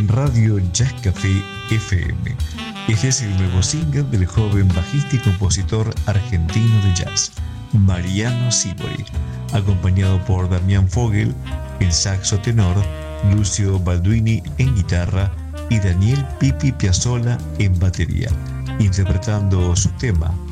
Radio Jazz Café FM. Este es el nuevo single del joven bajista y compositor argentino de jazz, Mariano Sibori, acompañado por Damián Fogel en saxo tenor, Lucio Balduini en guitarra y Daniel Pipi Piazzolla en batería, interpretando su tema